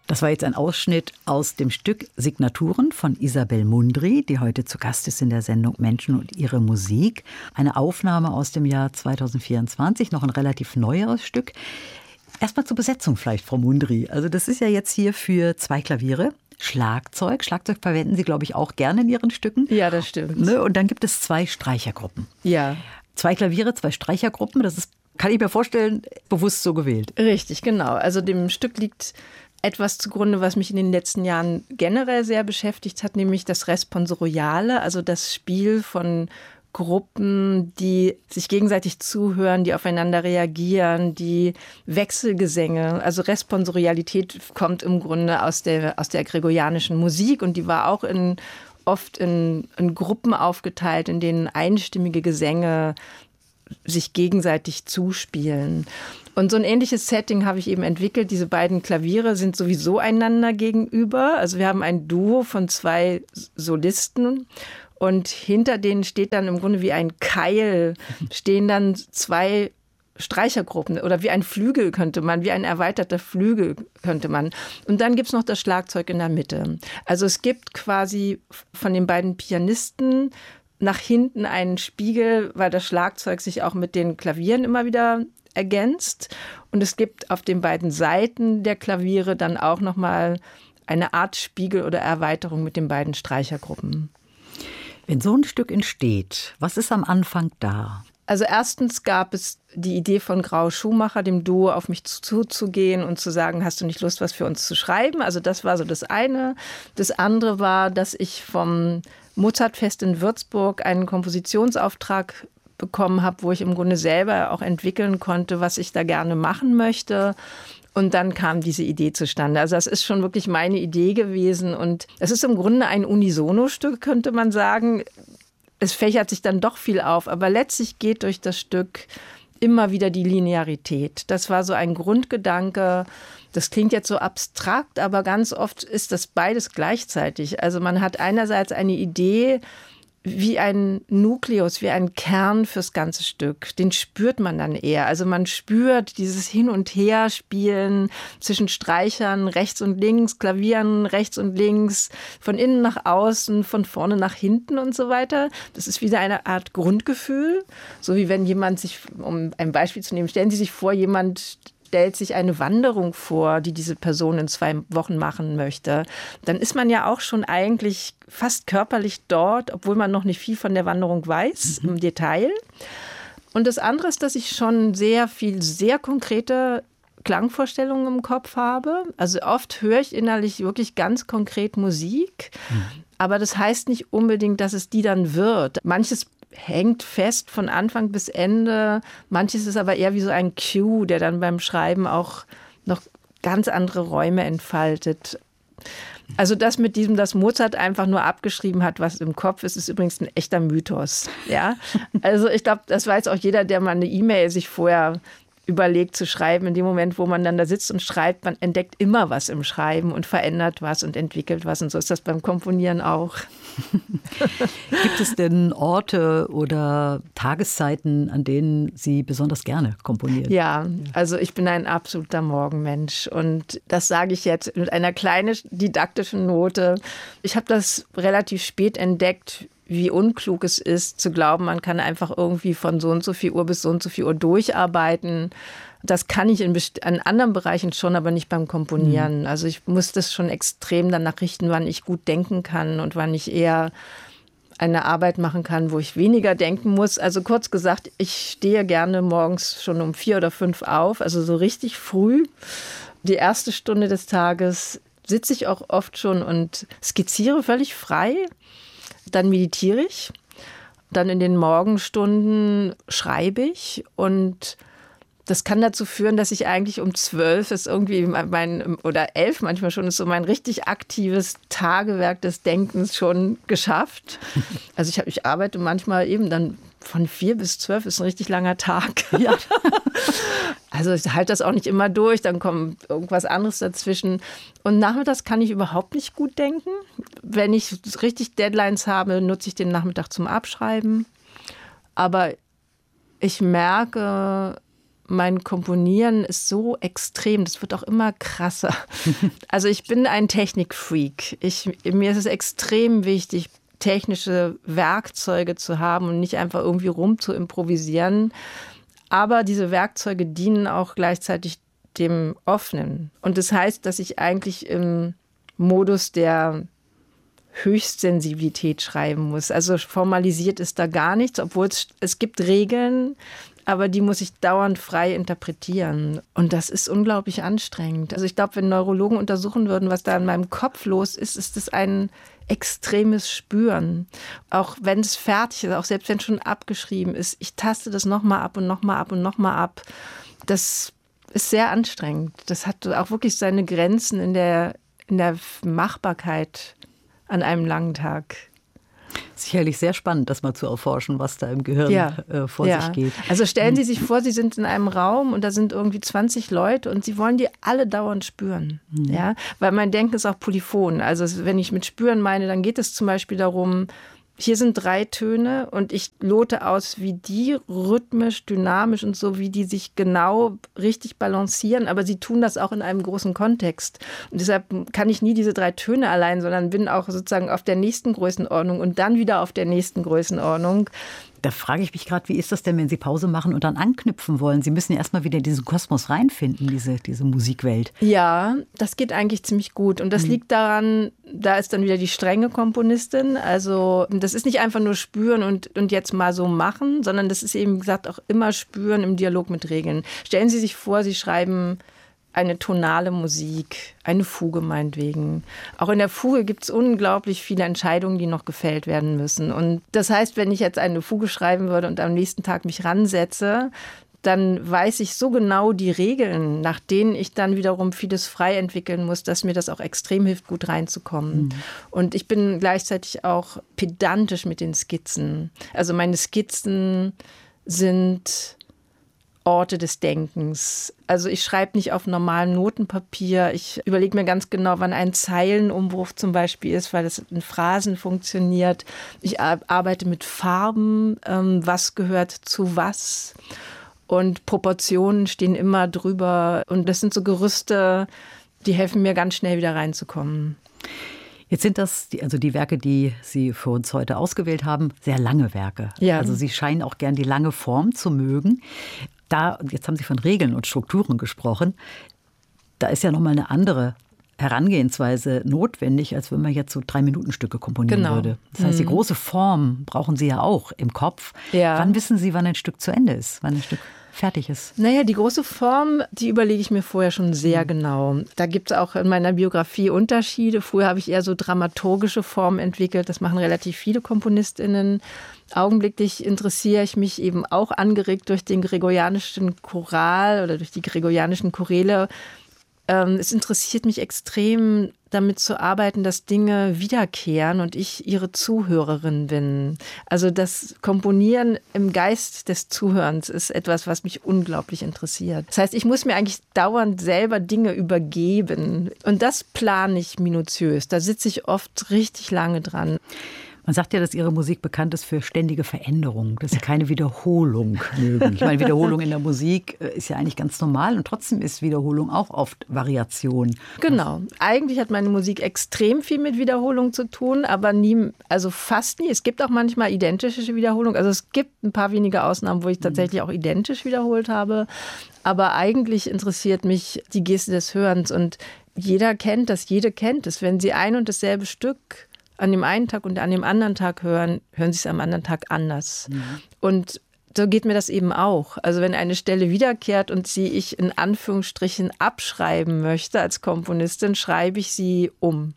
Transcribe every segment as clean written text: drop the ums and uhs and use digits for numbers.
Das war jetzt ein Ausschnitt aus dem Stück Signaturen von Isabel Mundry, die heute zu Gast ist in der Sendung Menschen und ihre Musik. Eine Aufnahme aus dem Jahr 2024, noch ein relativ neueres Stück. Erstmal zur Besetzung vielleicht, Frau Mundry. Also das ist ja jetzt hier für 2 Klaviere. Schlagzeug. Schlagzeug verwenden Sie, glaube ich, auch gerne in Ihren Stücken. Ja, das stimmt. Und dann gibt es 2 Streichergruppen. Ja. 2 Klaviere, 2 Streichergruppen. Das ist, kann ich mir vorstellen, bewusst so gewählt. Richtig, genau. Also dem Stück liegt etwas zugrunde, was mich in den letzten Jahren generell sehr beschäftigt hat, nämlich das Responsoriale, also das Spiel von Gruppen, die sich gegenseitig zuhören, die aufeinander reagieren, die Wechselgesänge, also Responsorialität kommt im Grunde aus der gregorianischen Musik und die war auch oft in Gruppen aufgeteilt, in denen einstimmige Gesänge sich gegenseitig zuspielen. Und so ein ähnliches Setting habe ich eben entwickelt. Diese beiden Klaviere sind sowieso einander gegenüber. Also wir haben ein Duo von 2 Solisten und hinter denen steht dann im Grunde wie ein Keil, stehen dann 2 Streichergruppen oder wie ein Flügel könnte man, wie ein erweiterter Flügel könnte man. Und dann gibt es noch das Schlagzeug in der Mitte. Also es gibt quasi von den beiden Pianisten nach hinten einen Spiegel, weil das Schlagzeug sich auch mit den Klavieren immer wieder ergänzt. Und es gibt auf den beiden Seiten der Klaviere dann auch nochmal eine Art Spiegel oder Erweiterung mit den beiden Streichergruppen. Wenn so ein Stück entsteht, was ist am Anfang da? Also erstens gab es die Idee von Grau Schumacher, dem Duo auf mich zuzugehen und zu sagen, hast du nicht Lust, was für uns zu schreiben? Also das war so das eine. Das andere war, dass ich vom Mozartfest in Würzburg einen Kompositionsauftrag bekommen habe, wo ich im Grunde selber auch entwickeln konnte, was ich da gerne machen möchte. Und dann kam diese Idee zustande. Also das ist schon wirklich meine Idee gewesen. Und es ist im Grunde ein Unisono-Stück, könnte man sagen. Es fächert sich dann doch viel auf. Aber letztlich geht durch das Stück immer wieder die Linearität. Das war so ein Grundgedanke. Das klingt jetzt so abstrakt, aber ganz oft ist das beides gleichzeitig. Also man hat einerseits eine Idee, wie ein Nukleus, wie ein Kern fürs ganze Stück. Den spürt man dann eher. Also man spürt dieses Hin- und Herspielen zwischen Streichern rechts und links, Klavieren rechts und links, von innen nach außen, von vorne nach hinten und so weiter. Das ist wieder eine Art Grundgefühl. So wie wenn jemand sich, um ein Beispiel zu nehmen, stellen Sie sich vor, jemand stellt sich eine Wanderung vor, die diese Person in 2 Wochen machen möchte, dann ist man ja auch schon eigentlich fast körperlich dort, obwohl man noch nicht viel von der Wanderung weiß, im Detail. Und das andere ist, dass ich schon sehr konkrete Klangvorstellungen im Kopf habe. Also oft höre ich innerlich wirklich ganz konkret Musik, aber das heißt nicht unbedingt, dass es die dann wird. Manches hängt fest von Anfang bis Ende. Manches ist aber eher wie so ein Cue, der dann beim Schreiben auch noch ganz andere Räume entfaltet. Also das mit diesem, dass Mozart einfach nur abgeschrieben hat, was im Kopf ist, ist übrigens ein echter Mythos. Ja? Also ich glaube, das weiß auch jeder, der mal eine E-Mail sich vorher überlegt zu schreiben. In dem Moment, wo man dann da sitzt und schreibt, man entdeckt immer was im Schreiben und verändert was und entwickelt was. Und so ist das beim Komponieren auch. Gibt es denn Orte oder Tageszeiten, an denen Sie besonders gerne komponieren? Ja, also ich bin ein absoluter Morgenmensch. Und das sage ich jetzt mit einer kleinen didaktischen Note. Ich habe das relativ spät entdeckt, wie unklug es ist, zu glauben, man kann einfach irgendwie von so und so viel Uhr bis so und so viel Uhr durcharbeiten. Das kann ich in anderen Bereichen schon, aber nicht beim Komponieren. Also ich muss das schon extrem danach richten, wann ich gut denken kann und wann ich eher eine Arbeit machen kann, wo ich weniger denken muss. Also kurz gesagt, ich stehe gerne morgens schon um 4 oder 5 auf, also so richtig früh. Die erste Stunde des Tages sitze ich auch oft schon und skizziere völlig frei. Dann meditiere ich, dann in den Morgenstunden schreibe ich und das kann dazu führen, dass ich eigentlich um 12 ist irgendwie oder 11 manchmal schon ist so mein richtig aktives Tagewerk des Denkens schon geschafft. Also ich arbeite manchmal eben dann von 4 bis 12 ist ein richtig langer Tag. Ja. Also ich halte das auch nicht immer durch, dann kommt irgendwas anderes dazwischen. Und nachmittags kann ich überhaupt nicht gut denken. Wenn ich richtig Deadlines habe, nutze ich den Nachmittag zum Abschreiben. Aber ich merke, mein Komponieren ist so extrem, das wird auch immer krasser. Also ich bin ein Technikfreak. Mir ist es extrem wichtig, technische Werkzeuge zu haben und nicht einfach irgendwie rum zu improvisieren. Aber diese Werkzeuge dienen auch gleichzeitig dem Offenen. Und das heißt, dass ich eigentlich im Modus der Höchstsensibilität schreiben muss. Also formalisiert ist da gar nichts, obwohl es gibt Regeln, aber die muss ich dauernd frei interpretieren. Und das ist unglaublich anstrengend. Also ich glaube, wenn Neurologen untersuchen würden, was da in meinem Kopf los ist, ist es ein extremes Spüren. Auch wenn es fertig ist, auch selbst wenn es schon abgeschrieben ist, ich taste das nochmal ab und nochmal ab und nochmal ab. Das ist sehr anstrengend. Das hat auch wirklich seine Grenzen in der Machbarkeit an einem langen Tag. Sicherlich sehr spannend, das mal zu erforschen, was da im Gehirn vor sich geht. Also stellen Sie sich vor, Sie sind in einem Raum und da sind irgendwie 20 Leute und Sie wollen die alle dauernd spüren. Ja? Weil mein Denken ist auch polyphon. Also wenn ich mit spüren meine, dann geht es zum Beispiel darum, hier sind 3 Töne und ich lote aus, wie die rhythmisch, dynamisch und so, wie die sich genau richtig balancieren. Aber sie tun das auch in einem großen Kontext. Und deshalb kann ich nie diese 3 Töne allein, sondern bin auch sozusagen auf der nächsten Größenordnung und dann wieder auf der nächsten Größenordnung. Da frage ich mich gerade, wie ist das denn, wenn Sie Pause machen und dann anknüpfen wollen? Sie müssen ja erstmal wieder in diesen Kosmos reinfinden, diese Musikwelt. Ja, das geht eigentlich ziemlich gut. Und das liegt daran, da ist dann wieder die strenge Komponistin. Also das ist nicht einfach nur spüren und jetzt mal so machen, sondern das ist eben, wie gesagt, auch immer spüren im Dialog mit Regeln. Stellen Sie sich vor, Sie schreiben eine tonale Musik, eine Fuge meinetwegen. Auch in der Fuge gibt es unglaublich viele Entscheidungen, die noch gefällt werden müssen. Und das heißt, wenn ich jetzt eine Fuge schreiben würde und am nächsten Tag mich ransetze, dann weiß ich so genau die Regeln, nach denen ich dann wiederum vieles frei entwickeln muss, dass mir das auch extrem hilft, gut reinzukommen. Und ich bin gleichzeitig auch pedantisch mit den Skizzen. Also meine Skizzen sind Orte des Denkens. Also ich schreibe nicht auf normalem Notenpapier. Ich überlege mir ganz genau, wann ein Zeilenumbruch zum Beispiel ist, weil das in Phrasen funktioniert. Ich arbeite mit Farben, was gehört zu was. Und Proportionen stehen immer drüber. Und das sind so Gerüste, die helfen mir ganz schnell wieder reinzukommen. Jetzt sind das die Werke, die Sie für uns heute ausgewählt haben, sehr lange Werke. Ja. Also Sie scheinen auch gern die lange Form zu mögen. Jetzt haben Sie von Regeln und Strukturen gesprochen. Da ist ja nochmal eine andere Herangehensweise notwendig, als wenn man jetzt so 3-Minuten-Stücke komponieren würde. Das heißt, die große Form brauchen Sie ja auch im Kopf. Ja. Wann wissen Sie, wann ein Stück zu Ende ist, wann ein Stück fertig ist? Naja, die große Form, die überlege ich mir vorher schon sehr genau. Da gibt es auch in meiner Biografie Unterschiede. Früher habe ich eher so dramaturgische Formen entwickelt. Das machen relativ viele KomponistInnen. Augenblicklich interessiere ich mich eben auch angeregt durch den gregorianischen Choral oder durch die gregorianischen Choräle. Es interessiert mich extrem, damit zu arbeiten, dass Dinge wiederkehren und ich ihre Zuhörerin bin. Also das Komponieren im Geist des Zuhörens ist etwas, was mich unglaublich interessiert. Das heißt, ich muss mir eigentlich dauernd selber Dinge übergeben. Und das plane ich minutiös. Da sitze ich oft richtig lange dran. Man sagt ja, dass Ihre Musik bekannt ist für ständige Veränderung, dass Sie keine Wiederholung mögen. Ich meine, Wiederholung in der Musik ist ja eigentlich ganz normal und trotzdem ist Wiederholung auch oft Variation. Genau. Eigentlich hat meine Musik extrem viel mit Wiederholung zu tun, aber nie, also fast nie. Es gibt auch manchmal identische Wiederholung. Also es gibt ein paar wenige Ausnahmen, wo ich tatsächlich auch identisch wiederholt habe. Aber eigentlich interessiert mich die Geste des Hörens und jeder kennt das, jede kennt es. Wenn Sie ein und dasselbe Stück an dem einen Tag und an dem anderen Tag hören Sie es am anderen Tag anders. Mhm. Und so geht mir das eben auch. Also wenn eine Stelle wiederkehrt und sie ich in Anführungsstrichen abschreiben möchte als Komponistin, schreibe ich sie um.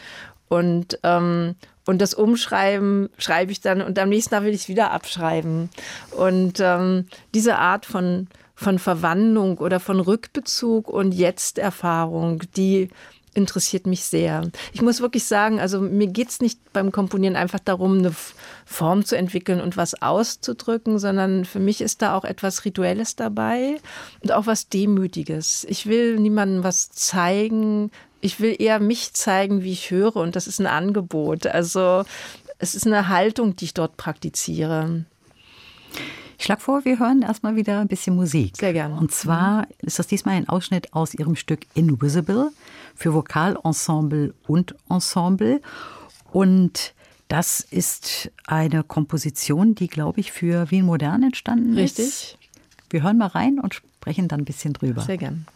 Und das Umschreiben schreibe ich dann und am nächsten Tag will ich es wieder abschreiben. Und diese Art von Verwandlung oder von Rückbezug und Jetzt-Erfahrung, die interessiert mich sehr. Ich muss wirklich sagen, also mir geht es nicht beim Komponieren einfach darum, eine Form zu entwickeln und was auszudrücken, sondern für mich ist da auch etwas Rituelles dabei und auch was Demütiges. Ich will niemandem was zeigen. Ich will eher mich zeigen, wie ich höre und das ist ein Angebot. Also es ist eine Haltung, die ich dort praktiziere. Ich schlage vor, wir hören erstmal wieder ein bisschen Musik. Sehr gerne. Und zwar ist das diesmal ein Ausschnitt aus ihrem Stück Invisible für Vokalensemble und Ensemble. Und das ist eine Komposition, die, glaube ich, für Wien Modern entstanden ist. Richtig. Wir hören mal rein und sprechen dann ein bisschen drüber. Sehr gerne.